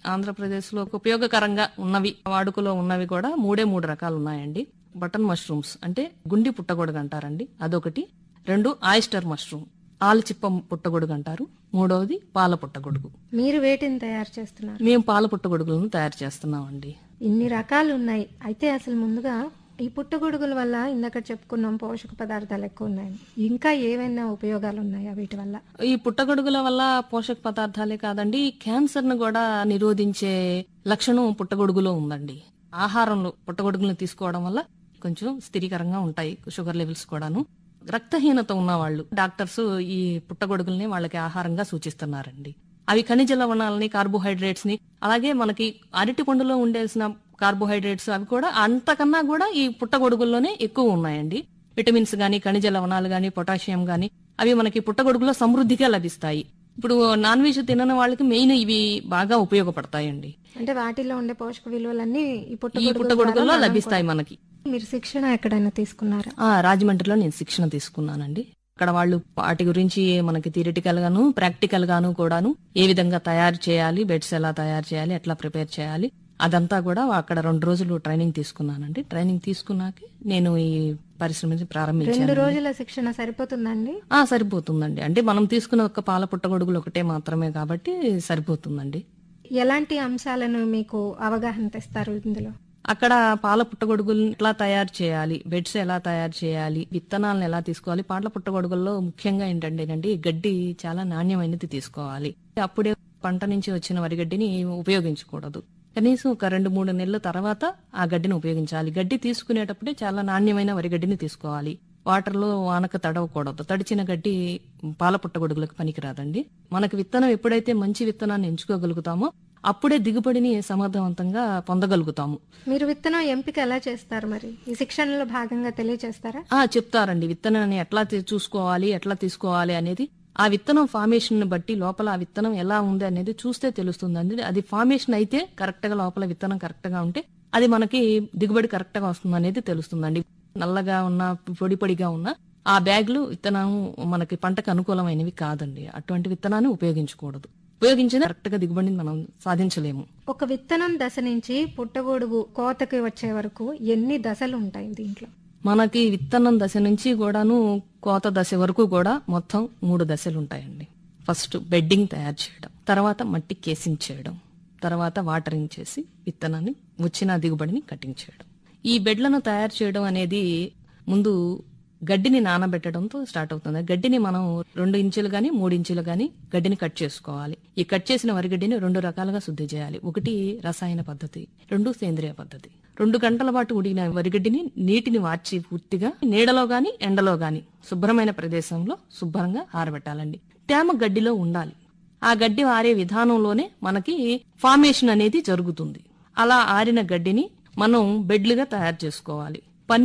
ఆంధ్రప్రదేశ్లో ఉపయోగకరంగా ఉన్నవి, వాడుకలో ఉన్నవి కూడా మూడు రకాలు ఉన్నాయండి. బటన్ మష్రూమ్స్ అంటే గుండి పుట్టగొడుగు అంటారండి, అదొకటి. 2 ఆయిస్టర్ మష్రూమ్, ఆలుచిప్ప పుట్టగొడుగు అంటారు. 3వది పాల పుట్టగొడుగు. మీరు వేటిని తయారు చేస్తున్నారు? మేము పాల పుట్టగొడుగులను తయారు చేస్తున్నామండి. ఇన్ని రకాలు ఉన్నాయి. అయితే అసలు ముందుగా ఈ పుట్టగొడుగుల వల్ల ఇందాక చెప్పుకున్నాం పోషక పదార్థాలు ఎక్కువ ఉన్నాయని. ఇంకా ఏవైనా ఉపయోగాలు ఉన్నాయా వీటి వల్ల? ఈ పుట్టగొడుగుల వల్ల పోషక పదార్థాలే కాదండి, క్యాన్సర్ ను కూడా నిరోధించే లక్షణం పుట్టగొడుగులో ఉందండి. ఆహారంలో పుట్టగొడుగులను తీసుకోవడం వల్ల కొంచెం స్థిరీకరంగా ఉంటాయి షుగర్ లెవెల్స్ కూడాను. రక్తహీనత ఉన్న వాళ్ళు డాక్టర్స్ ఈ పుట్టగొడుగుల్ని వాళ్ళకి ఆహారంగా సూచిస్తున్నారండి. అవి ఖనిజ లవణాలని, కార్బోహైడ్రేట్స్ ని, అలాగే మనకి అరటి పండులో ఉండేసిన కార్బోహైడ్రేట్స్ అవి కూడా అంతకన్నా కూడా ఈ పుట్టగొడుగుల్లోనే ఎక్కువ ఉన్నాయండి. విటమిన్స్ గాని, ఖనిజ లవణాలు గాని, పొటాషియం గాని అవి మనకి పుట్టగొడుగులో సమృద్ధిగా లభిస్తాయి. ఇప్పుడు నాన్ వెజ్ తినని వాళ్ళకి మెయిన్ ఇవి బాగా ఉపయోగపడతాయండి. అంటే వాటిలో ఉండే పోషక విలువలన్నీ ఈ ఈ పుట్టగొడుగుల పుట్టగొడుగుల్లో ద్వారా లభిస్తాయి మనకి. మీరు శిక్షణ ఎక్కడైనా తీసుకున్నారా? రాజమండ్రిలో నేను శిక్షణ తీసుకున్నానండి. అక్కడ వాళ్ళు వాటి గురించి మనకి థియరిటికల్ గాను, ప్రాక్టికల్ గాను కూడాను ఏ విధంగా తయారు చేయాలి, బెడ్స్ ఎలా తయారు చేయాలి, ఎట్లా ప్రిపేర్ చేయాలి, అదంతా కూడా అక్కడ 2 రోజులు ట్రైనింగ్ తీసుకున్నానండి. ట్రైనింగ్ తీసుకున్నాక నేను ఈ పరిశ్రమని 2 ప్రారంభించాను. రోజుల శిక్షణ సరిపోతుందండి? సరిపోతుందండి. అంటే మనం తీసుకున్న ఒక్క పాల పుట్టగొడుగులు ఒకటే మాత్రమే కాబట్టి సరిపోతుందండి. ఎలాంటి అంశాలను మీకు అవగాహన తెస్తారు ఇందులో? అక్కడ పాల పుట్టగొడుగులను ఎట్లా తయారు చేయాలి, బెడ్స్ ఎలా తయారు చేయాలి, విత్తనాలను ఎలా తీసుకోవాలి. పాల పుట్టగొడుగుల్లో ముఖ్యంగా ఏంటంటేనండి, గడ్డి చాలా నాణ్యమైనది తీసుకోవాలి. అప్పుడే పంట నుంచి వచ్చిన వరిగడ్డిని ఉపయోగించకూడదు. కనీసం ఒక 2-3 నెలల తర్వాత ఆ గడ్డిని ఉపయోగించాలి. గడ్డి తీసుకునేటప్పుడే చాలా నాణ్యమైన వరిగడ్డిని తీసుకోవాలి. వాటర్లో వానక తడవకూడదు. తడిచిన గడ్డి పాల పుట్టగొడుగులకు పనికిరాదండి. మనకి విత్తనం ఎప్పుడైతే మంచి విత్తనాన్ని ఎంచుకోగలుగుతామో అప్పుడే దిగుబడిని సమర్థవంతంగా పొందగలుగుతాము. మీరు విత్తనం ఎంపిక ఎలా చేస్తారు మరి? ఈ శిక్షణలో భాగంగా తెలియజేస్తారా? చెప్తారండి. విత్తనాన్ని ఎట్లా చూసుకోవాలి, ఎట్లా తీసుకోవాలి అనేది ఆ విత్తనం ఫార్మేషన్ ని బట్టి, లోపల ఆ విత్తనం ఎలా ఉంది అనేది చూస్తే తెలుస్తుందండి. అది ఫార్మేషన్ అయితే కరెక్ట్ గా, లోపల విత్తనం కరెక్ట్ గా ఉంటే అది మనకి దిగుబడి కరెక్ట్ గా వస్తుంది అనేది తెలుస్తుందండి. నల్లగా ఉన్న, పొడి పొడిగా ఉన్న ఆ బ్యాగులు విత్తనం మనకి పంటకు అనుకూలమైనవి కాదండి. అటువంటి విత్తనాన్ని ఉపయోగించకూడదు. ఉపయోగించిన కరెక్ట్ గా దిగుబడిని మనం సాధించలేము. ఒక విత్తనం దశ నుంచి పుట్టగొడుగు కోతకి వచ్చే వరకు ఎన్ని దశలు ఉంటాయి దీంట్లో? మనకి విత్తనం దశ నుంచి కూడాను కోత దశ వరకు కూడా మొత్తం 3 దశలు ఉంటాయండి. ఫస్ట్ బెడ్డింగ్ తయారు చేయడం, తర్వాత మట్టి కేసింగ్ చేయడం, తర్వాత వాటరింగ్ చేసి విత్తనాన్ని వచ్చిన దిగుబడిని కటింగ్ చేయడం. ఈ బెడ్లను తయారు చేయడం అనేది ముందు గడ్డిని నానబెట్టడంతో స్టార్ట్ అవుతుంది. గడ్డిని మనం 2 ఇంచులు గాని 3 ఇంచులు గాని గడ్డిని కట్ చేసుకోవాలి. ఈ కట్ చేసిన వరిగడ్డిని 2 రకాలుగా శుద్ధి చేయాలి. 1 రసాయన పద్ధతి, 2 సేంద్రియ పద్ధతి. 2 గంటల పాటు ఉడికిన వరిగడ్డిని నీటిని వార్చి పూర్తిగా నీడలో గాని ఎండలో గాని శుభ్రమైన ప్రదేశంలో శుభ్రంగా ఆరబెట్టాలండి. తేమ గడ్డిలో ఉండాలి. ఆ గడ్డి ఆరే విధానంలోనే మనకి ఫార్మేషన్ అనేది జరుగుతుంది. అలా ఆరిన గడ్డిని మనం బెడ్లుగా తయారు చేసుకోవాలి.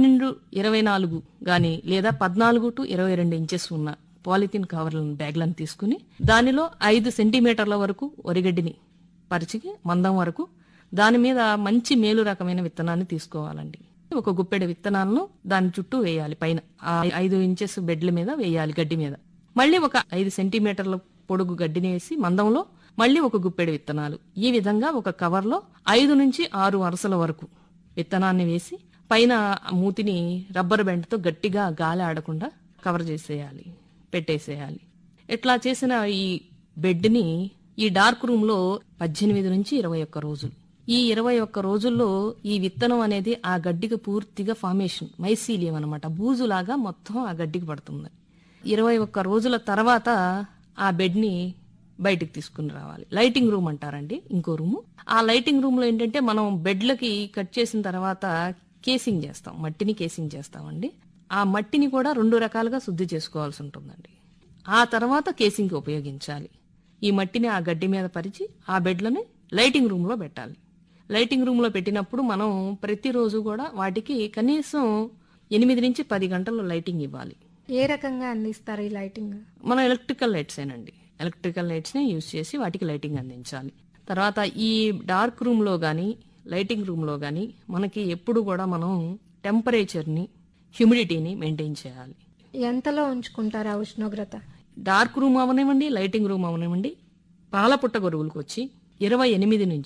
12-24 గాని లేదా 14 to 22 ఇంచెస్ ఉన్న పాలిథిన్ కవర్లను, బ్యాగ్లను తీసుకుని దానిలో 5 సెంటీమీటర్ల వరకు వరిగడ్డిని పరిచికి మందం వరకు దాని మీద మంచి మేలు రకమైన విత్తనాన్ని తీసుకోవాలండి. ఒక గుప్పెడు విత్తనాలను దాని చుట్టూ వేయాలి. పైన 5 ఇంచెస్ బెడ్ల మీద వేయాలి, గడ్డి మీద. మళ్ళీ ఒక 5 సెంటీమీటర్ల పొడుగు గడ్డిని వేసి మందంలో మళ్ళీ ఒక గుప్పెడు విత్తనాలు. ఈ విధంగా ఒక కవర్లో 5 నుంచి 6 వరుసల వరకు విత్తనాన్ని వేసి పైన మూతిని రబ్బర్ బ్యాండ్ తో గట్టిగా గాలి ఆడకుండా కవర్ చేసేయాలి, పెట్టేసేయాలి. ఇట్లా చేసిన ఈ బెడ్ ని ఈ డార్క్ రూమ్ లో 18 నుంచి 21 రోజులు. ఈ 21 రోజుల్లో ఈ విత్తనం అనేది ఆ గడ్డికి పూర్తిగా ఫార్మేషన్, మైసీలియం అనమాట, బూజులాగా మొత్తం ఆ గడ్డికి పడుతుంది. 21 రోజుల తర్వాత ఆ బెడ్ ని బయటికి తీసుకుని రావాలి. లైటింగ్ రూమ్ అంటారండి, ఇంకో రూము. ఆ లైటింగ్ రూమ్ లో ఏంటంటే మనం బెడ్లకి కట్ చేసిన తర్వాత కేసింగ్ చేస్తాం, మట్టిని కేసింగ్ చేస్తామండి. ఆ మట్టిని కూడా 2 రకాలుగా శుద్ధి చేసుకోవాల్సి ఉంటుందండి. ఆ తర్వాత కేసింగ్ ఉపయోగించాలి. ఈ మట్టిని ఆ గడ్డి మీద పరిచి ఆ బెడ్లని లైటింగ్ రూమ్ లో పెట్టాలి. లైటింగ్ రూమ్ లో పెట్టినప్పుడు మనం ప్రతిరోజు కూడా వాటికి కనీసం 8 నుంచి 10 గంటలు లైటింగ్ ఇవ్వాలి. ఏ రకంగా అందిస్తారు ఈ లైటింగ్? మనం ఎలక్ట్రికల్ లైట్స్ ఏనండి, ఎలక్ట్రికల్ లైట్స్ ని యూజ్ చేసి వాటికి లైటింగ్ అందించాలి. తర్వాత ఈ డార్క్ రూమ్ లో గాని లైటింగ్ రూమ్ లో గాని మనకి ఎప్పుడు కూడా మనం టెంపరేచర్ ని, హ్యూమిడిటీని మెయింటైన్ చేయాలి. ఎంతలో ఉంచుకుంటారు ఆ ఉష్ణోగ్రత? డార్క్ రూమ్ అవనివ్వండి, లైటింగ్ రూమ్ అవనివ్వండి, పాల పుట్టగొడుగులకు వచ్చి 28 నుంచి